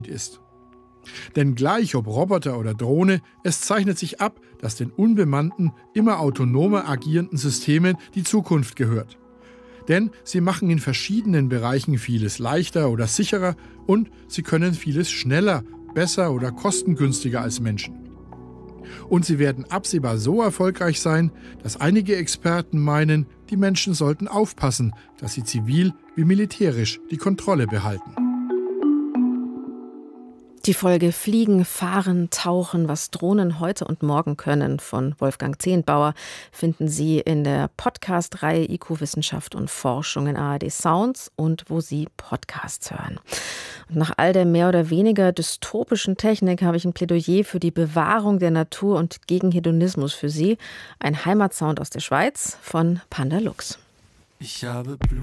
ist. Denn gleich ob Roboter oder Drohne, es zeichnet sich ab, dass den unbemannten, immer autonomer agierenden Systemen die Zukunft gehört. Denn sie machen in verschiedenen Bereichen vieles leichter oder sicherer und sie können vieles schneller, besser oder kostengünstiger als Menschen. Und sie werden absehbar so erfolgreich sein, dass einige Experten meinen, die Menschen sollten aufpassen, dass sie zivil wie militärisch die Kontrolle behalten. Die Folge Fliegen, Fahren, Tauchen, was Drohnen heute und morgen können von Wolfgang Zehntbauer finden Sie in der Podcast-Reihe IQ Wissenschaft und Forschung in ARD Sounds und wo Sie Podcasts hören. Und nach all der mehr oder weniger dystopischen Technik habe ich ein Plädoyer für die Bewahrung der Natur und gegen Hedonismus für Sie. Ein Heimatsound aus der Schweiz von Panda Lux. Ich habe